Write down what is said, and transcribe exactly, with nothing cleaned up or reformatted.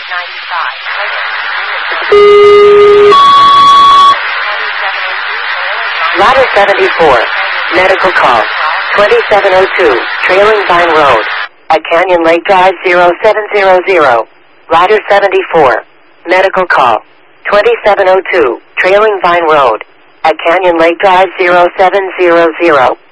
Ladder seventy-four. Medical call. twenty-seven oh two. Trailing Vine Road. At Canyon Lake Drive zero seven zero zero. Ladder seventy-four. Medical call. twenty-seven oh two. Trailing Vine Road. At Canyon Lake Drive zero seven zero zero.